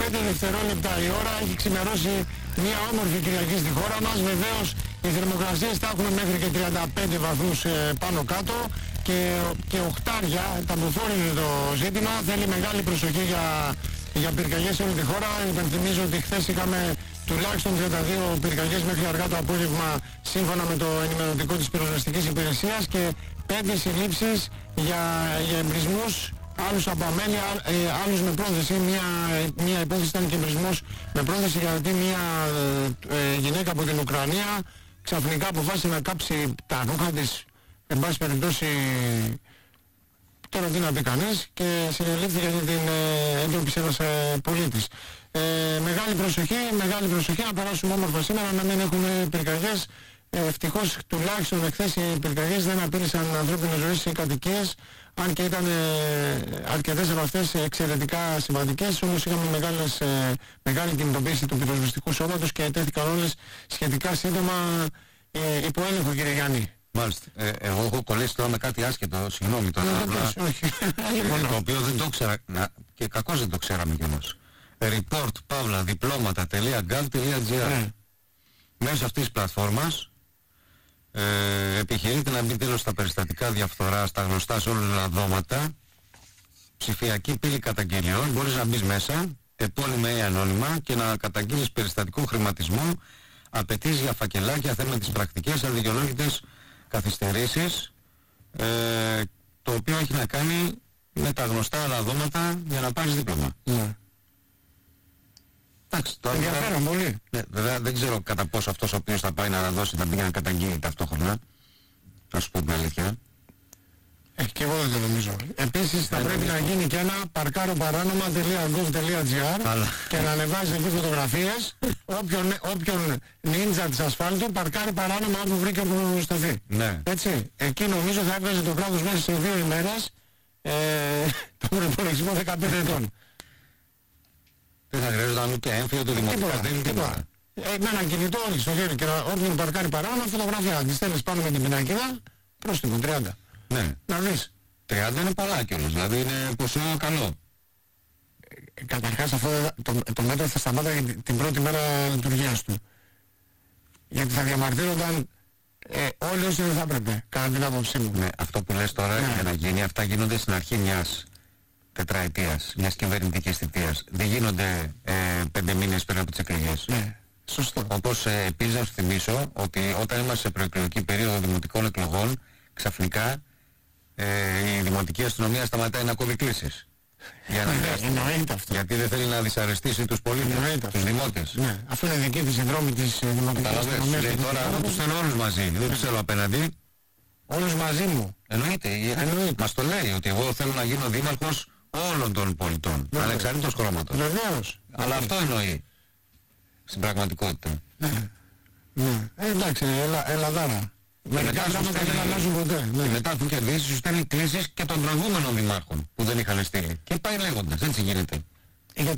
5 δευτερόλεπτα η ώρα, έχει ξημερώσει μια όμορφη Κυριακή στη χώρα μας. Βεβαίως οι θερμοκρασίες θα έχουν μέχρι και 35 βαθμούς πάνω κάτω και οχτάρια, τα μποφόρ είναι το ζήτημα. Θέλει μεγάλη προσοχή για πυρκαγιές σε όλη τη χώρα. Υπενθυμίζω ότι χθες είχαμε τουλάχιστον 32 πυρκαγιές μέχρι αργά το απόγευμα σύμφωνα με το ενημερωτικό της πυροσβεστικής υπηρεσίας και 5 συλλήψεις για εμπρισμούς, άλλους από αμέλεια, άλλους με πρόθεση. Μία υπόθεση ήταν και εμπρισμός με πρόθεση, γιατί μία γυναίκα από την Ουκρανία ξαφνικά αποφάσισε να κάψει τα ρούχα της, εν πάση περιπτώσει, τώρα τι να πει κανείς, και συνελήφθηκε για την έντροπη ένας πολίτης. Μεγάλη προσοχή να περάσουμε όμορφα σήμερα, να μην έχουμε πυρκαγιές. Ευτυχώς τουλάχιστον εχθές οι πυρκαγιές δεν απείλησαν ανθρώπινες ζωές ή κατοικίες, αν και ήταν αρκετές από αυτές εξαιρετικά σημαντικές. Όμως είχαμε μεγάλη κινητοποίηση του πυροσβεστικού σώματος και ετέθηκαν όλες σχετικά σύντομα υπό έλεγχο, κύριε Γιάννη. Μάλιστα. Εγώ έχω κολλήσει τώρα με κάτι άσχετο, συγγνώμη τώρα. Όχι. Το οποίο δεν το ξέρα, και κακώς δεν το ξέραμε κιόλας. report.diplomata.gov.gr. Μέσω αυτής της πλατφόρμας επιχειρείται να μπει τέλος στα περιστατικά διαφθοράς, στα γνωστά σε όλα τα δώματα, ψηφιακή πύλη καταγγελιών. Μπορείς να μπεις μέσα, επώνυμα ή ανώνυμα, και να καταγγείλεις περιστατικού χρηματισμού, απαιτήσεις για φακελάκια, θέμα της πρακτικές, αδικαιολόγητες καθυστερήσεις, το οποίο έχει να κάνει με τα γνωστά άλλα δώματα για να πάρεις δίπλωμα. Εντάξει, τώρα ενδιαφέρον πολύ. Ναι, βέβαια δεν ξέρω κατά πόσο αυτός ο οποίος θα πάει να δώσει θα πήγε να καταγγείλει ταυτόχρονα. Θα σου πω την αλήθεια. Και εγώ δεν το νομίζω. Επίσης θα πρέπει να γίνει και ένα parkaroparanoma.gov.gr και να ανεβάζει εκεί φωτογραφίες. Όποιον νίντζα της ασφάλτου παρκάρει παράνομα όπου βρήκε όπου σταθεί. Ναι. Έτσι. Εκεί νομίζω θα έβγαζε το κράτος μέσα σε 2 ημέρες τον προϋπολογισμό 15 ετών. Δεν θα χρειάζονταν ούτε έμφυο του δημοτικά. Τίποτα. Με ένα κινητό όλοι στο χέρι και όποιον παρκάρει παράνομα φωτογραφία. Τη στέλνεις πάνω με την πινακίδα, πρόστιμο 30. Ναι. Να δεις. 30 είναι πολλά κιόλας, δηλαδή είναι ποσό καλό. Καταρχάς αυτό το μέτρο θα σταμάταγε την πρώτη μέρα λειτουργίας του. Γιατί θα διαμαρτύρονταν όλοι όσοι δεν θα έπρεπε, κατά την άποψή μου. Ναι, αυτό που λες τώρα για να γίνει, αυτά γίνονται στην αρχή μιας τετραετίας, μιας κυβερνητικής θητείας. Δεν γίνονται 5 μήνες πριν από τις εκλογές. Ναι, σωστό. Όπως επίσης να σου θυμίσω ότι όταν είμαστε σε προεκλογική περίοδο δημοτικών εκλογών, ξαφνικά η δημοτική αστυνομία σταματάει να κόβει κλήσεις. Εννοείται αυτό. Γιατί δεν θέλει να δυσαρεστήσει τους πολίτες, τους δημότες. Ναι, αυτό είναι δική της συνδρόμη της δημοτικής αστυνομίας. Λέει τώρα εγώ τους θέλω όλους μαζί, δεν τους θέλω απέναντι. Όλους μαζί μου. Εννοείται. Μας το λέει ότι εγώ θέλω να γίνω δήμαρχος όλων των πολιτών, ανεξαρτήτως χρώματος. Βεβαίως. Αλλά αυτό εννοεί στην πραγματικότητα. Ναι. Εντάξει, ελαδάρα. Μερικά πράγματα δεν αλλάζουν ποτέ. Μετά που κερδίσεις σου στέλνει κλήσεις και των προηγούμενων δημάρχων που δεν είχαν στείλει. Και πάει λέγοντας, έτσι γίνεται. Για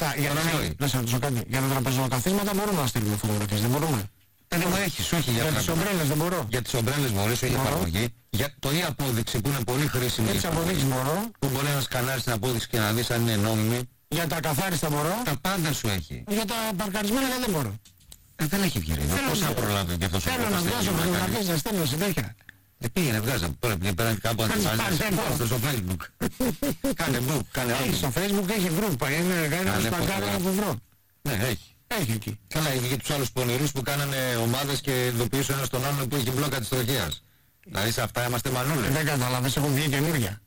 τα τραπεζοκαθίσματα μπορούμε να στείλουμε φωτογραφίες, δεν μπορούμε. Δεν μου έχεις, όχι για τις ομπρέλες δεν μπορώ. Για τις ομπρέλες μπορείς, όχι για παραγωγή. Για το e-απόδειξη που είναι πολύ χρήσιμη. Για τις αποδείξεις μπορώ. Που μπορεί να σκανάρεις την απόδειξη και να δεις αν είναι νόμιμη. Για τα καθάριστα μπορώ. Τα πάντα σου έχει. Για τα παρκαρισμένα δεν μπορώ. Δεν έχει ευκαιρία. Πώς θα προλάβει και αυτός ο Θέλω να βγάζω φωτογραφίες, να στέλνω συνέχεια. Πήγαινε, βγάζα. Τώρα πέραν κάπου αν τις βάζεις στο Facebook. Κάνε book, κάνε άλλο. Στο Facebook έχει group, είναι σπαγκάρα από ευρώ. Ναι, έχει. Έχει εκεί. Καλά, έχει και τους άλλους πονηρούς που κάνανε ομάδες και ειδοποιήσουν ένας τον άλλον που έχει μπλόκα της τροχέας. Δηλαδή σε αυτά είμαστε μανούλες. Δεν κατάλαβες, έχουν βγει καινούργια.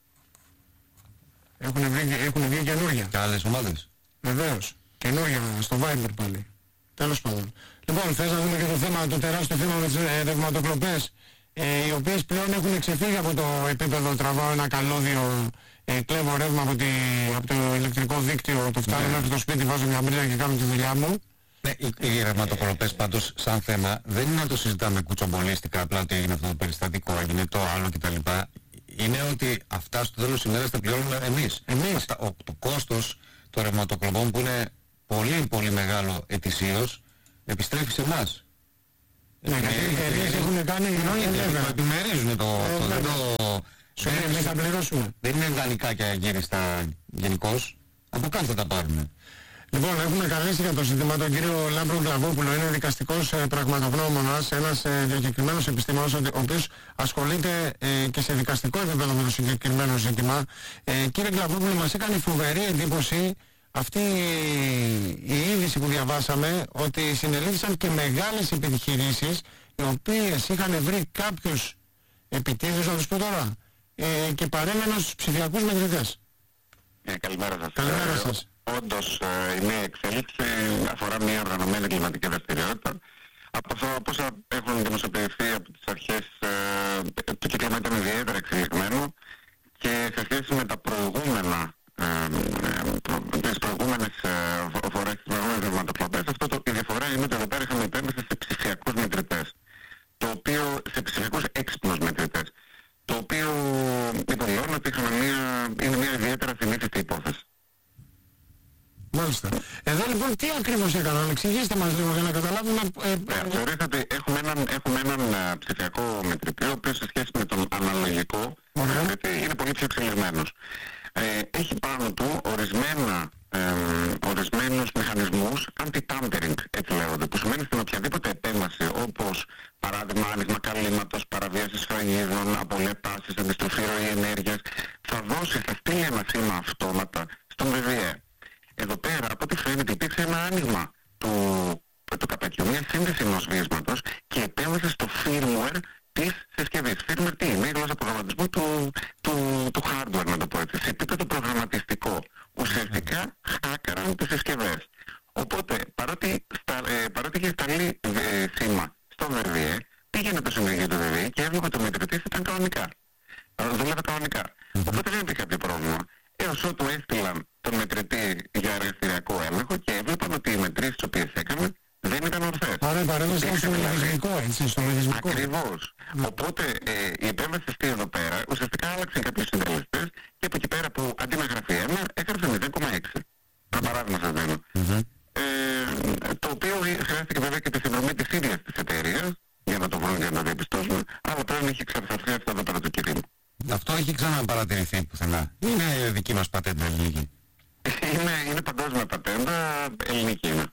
Έχουν βγει καινούργια. Και άλλες ομάδες. Βεβαίως. Καινούργια στο Viber πάλι. Τέλος πάντων. Λοιπόν, θες να δούμε και το θέμα, το τεράστιο θέμα με τις ρευματοκλοπές, οι οποίες πλέον έχουν ξεφύγει από το επίπεδο τραβάω ένα καλώδιο, κλέβω ρεύμα από το ηλεκτρικό δίκτυο, το φτάνω μέχρι το σπίτι, βάζω μια μπρίζα και κάνω τη δουλειά μου. Ναι, οι ρευματοκλοπές πάντως σαν θέμα δεν είναι να το συζητάμε κουτσομπολίστικα, απλά ότι έγινε αυτό το περιστατικό, έγινε το άλλο κτλ. Είναι ότι αυτά στο τέλος της ημέρας τα πληρώνουμε εμείς. Το κόστος των ρευματοκλοπών που είναι πολύ πολύ μεγάλο ετησίως επιστρέφει σε εμάς. Ναι, γιατί οι εταιρείες έχουν κάνει το επιμερίζουν εμείς θα πληρώσουμε. Δεν είναι δανεικά και αγύριστα γενικώς. Από κάτω θα τα πάρουμε. Λοιπόν, έχουμε καλέσει για το ζήτημα τον κύριο Λάμπρο Γκλαβόπουλο, είναι δικαστικός πραγματογνώμονας, ένας διακεκριμένος επιστήμονας, ο οποίος ασχολείται και σε δικαστικό επίπεδο με το συγκεκριμένο ζήτημα. Κύριε Γκλαβόπουλο, μας έκανε φοβερή εντύπωση αυτή η είδηση που διαβάσαμε, ότι συνελήφθησαν και μεγάλες επιχειρήσεις οι οποίες είχαν βρει κάποιους επιτίθους, να τους πω τώρα, και παρέμεναν στους ψηφιακούς μετρητές. Καλημέρα σας. Καλημέρα σας. Όντως η νέα εξέλιξη αφορά μια οργανωμένη κλιματική δραστηριότητα. Από όσα έχουν δημοσιοποιηθεί από τις αρχές, το κύκλωμα ήταν ιδιαίτερα εξελιγμένο και σε σχέση με τα προηγούμενα, τις προηγούμενες φορές, τις προηγούμενες ρευματοκλοπές, η διαφορά είναι ότι εδώ πέρα είχαμε επέμβαση σε ψηφιακούς μετρητές, σε ψηφιακούς έξυπνους μετρητές, το οποίο υποδηλώνει ότι είναι μια ιδιαίτερα συνήθιστη υπόθεση. Μάλιστα. Εδώ λοιπόν τι ακριβώς έκαναν, εξηγήστε μας λίγο για να καταλάβουμε. Θεωρείτε ότι έχουμε έναν ψηφιακό μετρητή, ο οποίος σε σχέση με τον αναλογικό μετρητή είναι πολύ πιο εξελιγμένος. Έχει πάνω του ορισμένους μηχανισμούς anti-tampering, έτσι λέγονται, που σημαίνει στην οποιαδήποτε επέμβαση, όπως παράδειγμα άνοιγμα καλύματος, παραβίαση σφραγίδων, απολέπτασεις, αντιστροφή ροή ενέργειας, θα στείλει ένα σήμα αυτόματα στον ΒΒΕ. Εδώ πέρα, από ό,τι φαίνεται, υπήρξε ένα άνοιγμα του καπακιού, μια σύνδεση ενός βίσματος και επέμβαση στο firmware της συσκευής. Firmware τι είναι? Η γλώσσα προγραμματισμού του hardware, να το πω έτσι. Σε επίπεδο προγραμματιστικό. Ουσιαστικά χάκαραν τις συσκευές. Οπότε, παρότι είχε σταλεί σήμα στο ΒΒΕ, πήγαινε το συνεργείο του ΒΒΕ και έβλεπε το μετρητής ήταν κανονικά. Δούλευε κανονικά. Οπότε δεν υπήρχε κάποιο πρόβλημα. Έως ότου έστειλαν τον μετρητή για εργαστηριακό έλεγχο και έβλεπαν ότι οι μετρήσεις τις οποίες έκανε δεν ήταν ορθές. Άρα η παρέμβαση ήταν στο λογισμικό, έτσι, στο λογισμικό. Ακριβώς. Οπότε η επέμβαση αυτή εδώ πέρα ουσιαστικά άλλαξε κάποιους συντελεστές και από εκεί πέρα που αντί να γραφεί 1 έγραψε 0,6. Ένα παράδειγμα σας δίνω. Το οποίο χρειάστηκε βέβαια και τη συνδρομή της ίδιας της εταιρείας για να το βρουν και να το διαπιστώσουν, αλλά πλέον έχει εξαρθαρθεί αυτό εδώ πέρα το κίνημα. Αυτό έχει ξαναπαρατηρηθεί πουθενά? Είναι δική μας πατέντα ελληνική? Είναι παγκόσμια πατέντα, ελληνική είναι.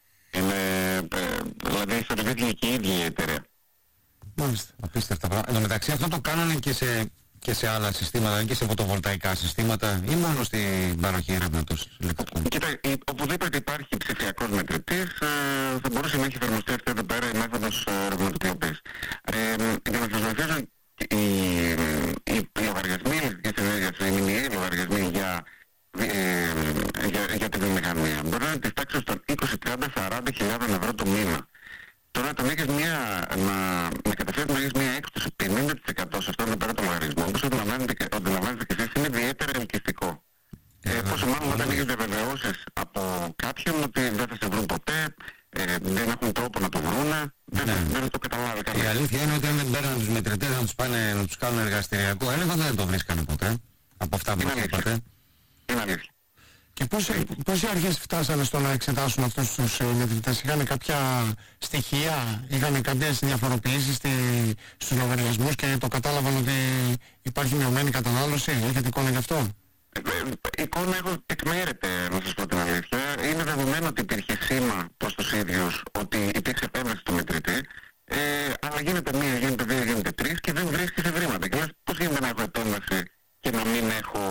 Δηλαδή ιστορική και η ίδια η εταιρεία. Μάλιστα. Απίστευτα πράγματα. Εν τω μεταξύ αυτό το κάνανε και σε άλλα συστήματα, και σε φωτοβολταϊκά συστήματα, ή μόνο στην παροχή ρεύματος ηλεκτρικού? Κοίτα, οπουδήποτε υπάρχει ψηφιακός μετρητής, θα μπορούσε να έχει εφαρμοστεί αυτή εδώ πέρα η μέθοδος ρευματοκλοπής. Για να σας βοηθήσω, οι λογαριασμοί ηλεκτρικής ενέργειας, οι μηνιαίοι λογαριασμοί για τη βιομηχανία μπορεί να είναι της τάξης των 20, 30, 40.000 ευρώ το μήνα. Τώρα τον έχεις με κατευθείαν να έχεις μια έκπτωση 50% σε αυτόν εδώ πέρα το λογαριασμό, όπως αντιλαμβάνετε και εσείς, είναι ιδιαίτερα ελκυστικό. Πόσο μάλλον όταν έχεις διαβεβαιώσεις από κάποιον ότι δεν θα σε βρουν ποτέ, δεν έχουν τρόπο να το βρούνε, δεν το καταλάβει κανείς. Η αλήθεια είναι ότι αν δεν παίρνουν τους μετρητές να τους κάνουν εργαστηριακό έλεγχο, δεν το βρίσκανε ποτέ. Από αυτά που είπατε. Είναι αλήθεια. Και πώς οι αρχές φτάσανε στο να εξετάσουν αυτούς τους μετρητές? Είχαν κάποια στοιχεία, είχαν κάποιες διαφοροποιήσεις στους λογαριασμούς και το κατάλαβαν ότι υπάρχει μειωμένη κατανάλωση? Έχετε εικόνα γι' αυτό? Η εικόνα έχω τεκμέρεται, να σας πω την αλήθεια. Είναι δεδομένο ότι υπήρχε σήμα προς τους ίδιους ότι υπήρξε επέμβαση στο μετρητή, αλλά γίνεται 1, γίνεται 2, γίνεται 3 και δεν βρίσκεις ευρήματα. Και λες πώς γίνεται να έχω επέμβαση και να μην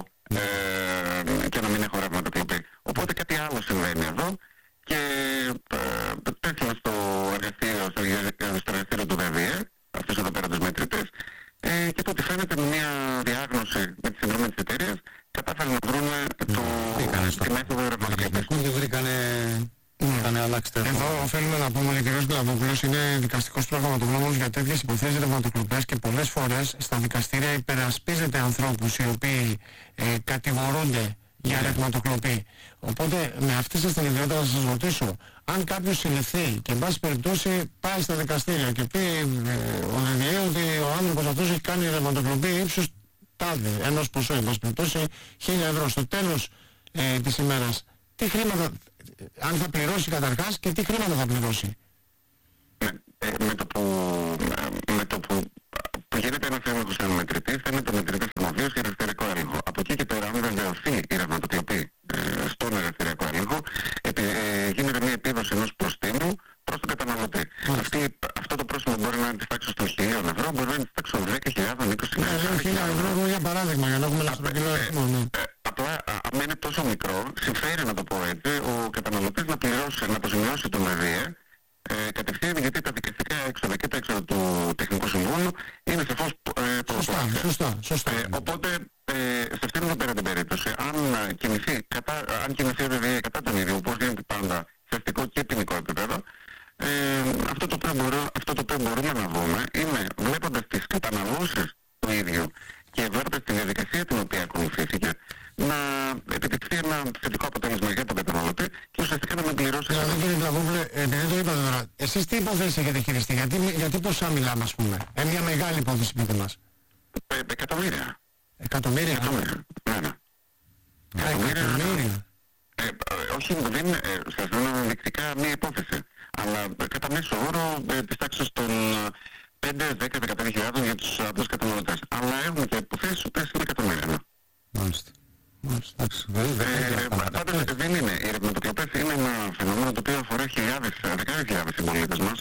έχω ρευματοκλοπή? Οπότε κάτι άλλο συμβαίνει εδώ και πέφτουμε στο εργαστήριο του ΒΒΕ, αυτούς εδώ πέρα τους μετρητές, και από ό,τι φαίνεται με μια διάγνωση με τη συνδρομή της εταιρείας κατάφεραν να βρουν τη μέθοδο ρευματοκλοπής. Και βρήκανε αλλάξει. Εδώ οφείλουμε να πούμε ότι ο κ. Γκλαβόπουλος είναι δικαστικός προγραμματογνώμονας για τέτοιες υποθέσεις ρευματοκλοπές και πολλές φορές στα δικαστήρια υπερασπίζεται ανθρώπους οι οποίοι κατηγορούνται για ρευματοκλοπή. Οπότε με αυτή σας την ιδιότητα να σας ρωτήσω, αν κάποιος συλληφθεί και εν πάση περιπτώσει πάει στα δικαστήρια και πει ο ΔΔΕ ότι ο άνθρωπος αυτός έχει κάνει ρευματοκλοπή ύψους τάδε, ενός ποσού, εν πάση περιπτώσει 1.000 ευρώ, στο τέλος της ημέρας, τι χρήματα, αν θα πληρώσει καταρχάς και τι χρήματα θα πληρώσει? Με το που γίνεται ένας έλεγχος στον μετρητή, φαίνεται το μετρητή αρμοδίος για εργαστηριακό έλεγχο. Από εκεί και πέρα, αν βεβαιωθεί η ρευματοκλοπή στον εργαστηριακό έλεγχο, πλήρωση ενός προστίμου προς τον καταναλωτή. Αυτό το πρόστιμο μπορεί να είναι της τάξης των 1.000 ευρώ, μπορεί να είναι της τάξης των 10.000, 20.000. 1.000 ευρώ για παράδειγμα, για να έχουμε ένα στρογγυλό αριθμό. Απλά, αν είναι τόσο μικρό, συμφέρει να το πω έτσι, ο καταναλωτής να πληρώσει, να αποζημιώσει τον ΔΔΕ κατευθείαν, γιατί τα δικαστικά έξοδα και τα έξοδα του Τεχνικού Συμβούλου είναι σαφώς Σωστά. Οπότε, σε αυτήν εδώ πέρα την περίπτωση, αν κινηθεί ο ΔΔΕ κατά τον ίδιο, όπως γίνεται πάντα σε αστικό και ποινικό επίπεδο, αυτό το οποίο μπορούμε να δούμε είναι, βλέποντας τις καταναλώσεις του ίδιου και βλέποντας τη διαδικασία την οποία ακολουθήθηκε, να επιτευχθεί ένα θετικό αποτέλεσμα για τον καταναλωτή και ουσιαστικά να μην πληρώσει. Δηλαδή κύριε Γκλαβόπουλε, επειδή το είπατε τώρα, εσείς τι υπόθεση έχετε χειριστεί, γιατί ποσά μιλάμε, ας πούμε? Μια μεγάλη υπόθεση, πείτε μας. Εκατομμύρια. Εκατομμύρια? Ναι. Εκατομμύρια. Όχι, δεν είναι, σας δίνω ενδεικτικά μία υπόθεση, αλλά κατά μέσο όρο της τάξης των 5, 10, 15.000 για τους απλούς καταναλωτές. Αλλά έχουμε και υποθέσεις που είναι εκατομμύρια. Μάλιστα. Πάντως δεν είναι. Οι ρευματοκλοπές είναι ένα φαινόμενο το οποίο αφορά δεκάδες χιλιάδες συμπολίτες μας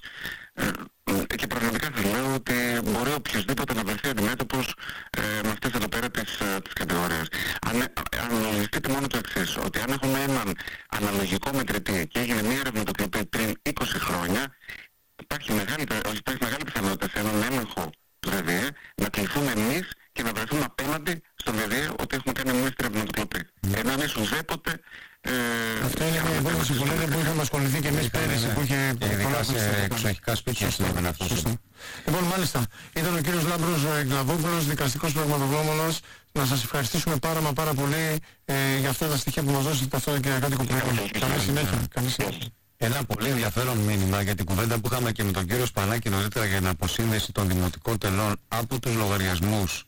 και πραγματικά σας λέω ότι μπορεί οποιοσδήποτε να βρεθεί αντιμέτωπος με αυτές εδώ πέρα τις κατηγορίες. Αναλογιστείτε μόνο το εξής, ότι αν έχουμε έναν αναλογικό μετρητή και έγινε μια ρευματοκλοπή πριν 20 χρόνια, υπάρχει μεγάλη πιθανότητα σε έναν έλεγχο του ΔΔΕ να κληθούμε εμείς και να βρεθούμε απέναντι στον ΔΔΕ ότι έχουμε κάνει εμείς τη ρευματοκλοπή. Ενώ εμείς ουδέποτε... Αυτό είναι μια υπόθεση που λέτε που είχαμε ασχοληθεί και εμείς πέρυσι που είχε... Ειδικά σε εξοχικά σπίτια συνέβαινε αυτό. Λοιπόν, μάλιστα, ήταν ο κύριος Λάμπρος Γκλαβόπουλος, δικαστικός πραγματογνώμονας. Να σας ευχαριστήσουμε πάρα πολύ για αυτά τα στοιχεία που μας δώσετε αυτό, κύριε Κάτοικο. Καλή συνέχεια. Ένα πολύ ενδιαφέρον μήνυμα για την κουβέντα που είχαμε και με τον κύριο Σπανάκη νωρίτερα για την αποσύνδεση των δημοτικών τελών από τους λογαριασμούς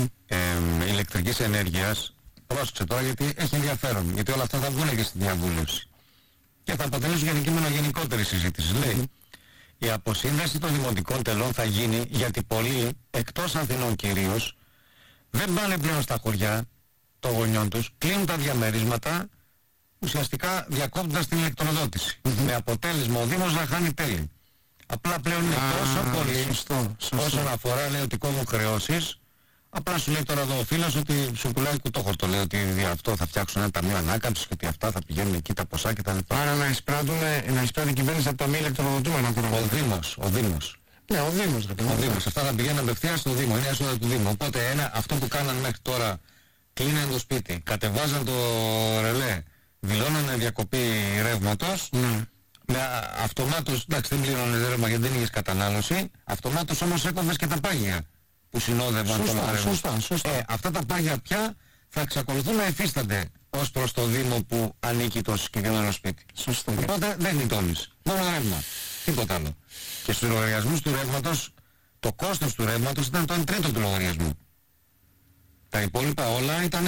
ηλεκτρικής ενέργειας. Πρόσεξε τώρα, γιατί έχει ενδιαφέρον, γιατί όλα αυτά θα βγουν και στη διαβούλευση και θα αποτελέσουν αντικείμενο γενικότερη συζήτηση. Λέει, η αποσύνδεση των δημοτικών τελών θα γίνει γιατί πολλοί, εκτός Αθηνών κυρίως, δεν πάνε πλέον στα χωριά των γονιών τους, κλείνουν τα διαμερίσματα, ουσιαστικά διακόπτοντας την ηλεκτροδότηση. Με αποτέλεσμα ο Δήμος να χάνει τέλη. Απλά πλέον είναι τόσο πολύ όσον αφορά, λέει, ότι κόβουν χρεώσεις. Απλά σου λέει τώρα εδώ ο φίλος ότι σου πουλάει κουτόχορτο. Λέει ότι αυτό θα φτιάξουν ένα ταμείο ανάκαμψης και ότι αυτά θα πηγαίνουν εκεί τα ποσά κτλ. Άρα να εισπράττει η κυβέρνηση από τα μη ηλεκτροδοτούμενα τώρα. Ο Δήμος. Ναι, ο Δήμος. Αυτά θα πηγαίνουν απευθείας στο Δήμο. Είναι έσοδα του Δήμου. Οπότε αυτό που κάναν μέχρι τώρα, κλείναν το σπίτι, κατεβάζαν το ρελέ, δηλώνανε διακοπή ρεύματος. Με αυτομάτως, εντάξει, δεν πλήρωνε ρεύμα γιατί δεν είχες κατανάλωση. Αυτομάτως όμως έκοβες και τα πάγια που συνόδευαν το ρεύμα. Σωστά. Αυτά τα πάγια πια θα εξακολουθούν να υφίστανται ως προς το Δήμο που ανήκει το συγκεκριμένο σπίτι. Σωστά. Οπότε δεν γλιτώνεις. Μόνο ρεύμα. Τίποτα άλλο. Και στους λογαριασμούς του ρεύματος, το κόστος του ρεύματος ήταν το 1/3 του λογαριασμού. Τα υπόλοιπα όλα ήταν...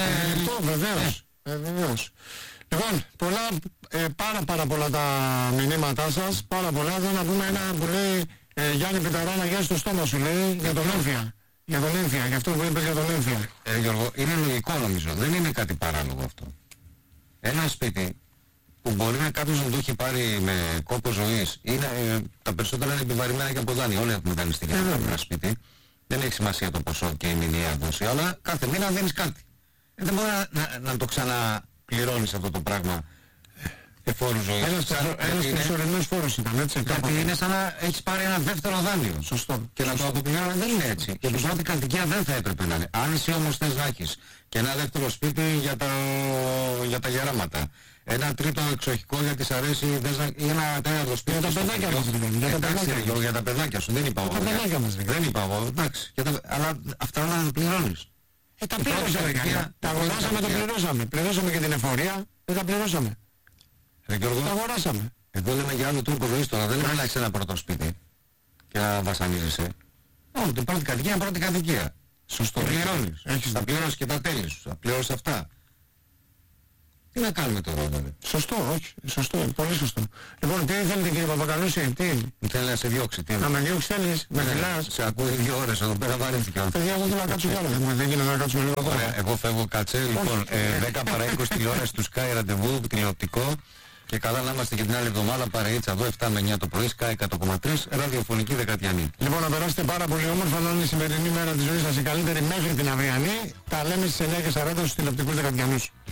Βεβαίως. Λοιπόν, πάρα πολλά τα μηνύματά σας, πάρα πολλά. Θέλω να πούμε ένα που λέει Γιάννη Πιταρά, να γιάσει το στόμα σου, λέει, για τον Έμφυα. Για αυτό που είπες για τον Έμφυα. Γιώργο, είναι λογικό νομίζω, δεν είναι κάτι παράλογο αυτό. Ένα σπίτι που μπορεί να κάποιος να το έχει πάρει με κόπο ζωής, τα περισσότερα είναι επιβαρημένα και από δάνεια. Όλοι έχουμε δανειστεί για ένα σπίτι. Δεν έχει σημασία το ποσό και η μηνιαία δόση, αλλά κάθε μήνα δίνεις κάτι. Δεν μπορεί να το ξαναπληρώνεις αυτό το πράγμα εφόρου ζωής. Ένας προσωρινός φόρος ήταν, έτσι. Γιατί είναι σαν να έχεις πάρει ένα δεύτερο δάνειο. Σωστό. Και να το αποπληρώνεις δεν είναι έτσι. Και η πρώτη κατοικία δεν θα έπρεπε να είναι. Αν εσύ όμως θες να έχεις και ένα δεύτερο σπίτι για τα γεράματα, ένα τρίτο εξοχικό γιατί σ' αρέσει ή ένα τέταρτο σπίτι. Για τα παιδάκια μας, για τα παιδάκια σου, δεν είπα εγώ. Δεν είπα εγώ, εντάξει. Αλλά αυτά όλα τα πληρώνεις. Τα πληρώσαμε. Τα αγοράσαμε, το πληρώσαμε. Πληρώσαμε και την εφορία, δεν τα πληρώσαμε. Τα αγοράσαμε. Εδώ λέμε για άλλο τρόπο ζωής τώρα, δεν λέμε να έχεις ένα πρώτο σπίτι και να βασανίζεσαι. Όχι, την πρώτη κατοικία είναι πρώτη κατοικία. Σωστό. Πληρώνεις. Θα πληρώσεις και τα τέλη σου, θα πληρώσεις αυτά. Τι να κάνουμε τώρα δηλαδή. Σωστό, πολύ σωστό. Λοιπόν, τι θέλετε κύριε Παπακαλούση, Μου θέλει να σε διώξει, να με διώξει θέλεις, με φυλάς. Σε ακούει 2 ώρες εδώ πέρα, βαρύθηκα. Παιδιά, εγώ θέλω να κάτσω κι άλλο, δεν γίνεται να κάτσουμε λίγο τώρα. Εγώ φεύγω, κάτσε, λοιπόν, 10 παρά 20 τηλεόραση του Sky ραντεβού, τηλεοπτικό. Και καλά να είμαστε και την άλλη εβδομάδα παρείτσα εδώ 7 με 9 το πρωί, Sky 100,3, ραδιοφωνική Δεκατιανή. Λοιπόν, να περάσετε πάρα πολύ όμορφα, να είναι η σημερινή μέρα της ζωής σας η καλύτερη μέχρι την αυριανή. Τα λέμε στις 9:40 στους τηλεοπτικούς Δεκατιανούς.